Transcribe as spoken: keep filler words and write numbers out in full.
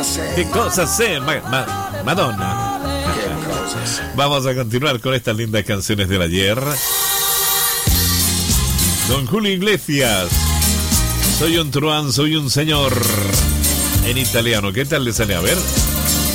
cosa sé. ¿Qué cosa sé? Ma- ma- Madonna. Qué cosa sé. Vamos a continuar con estas lindas canciones del ayer. Don Julio Iglesias. Soy un truán, soy un señor. En italiano, ¿qué tal le sale? A ver.